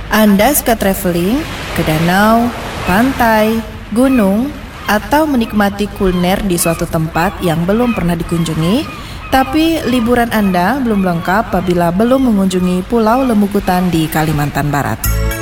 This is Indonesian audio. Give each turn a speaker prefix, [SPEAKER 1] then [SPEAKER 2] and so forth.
[SPEAKER 1] Anda suka traveling ke danau, pantai, gunung, atau menikmati kuliner di suatu tempat yang belum pernah dikunjungi, tapi liburan Anda belum lengkap apabila belum mengunjungi Pulau Lembukutan di Kalimantan Barat.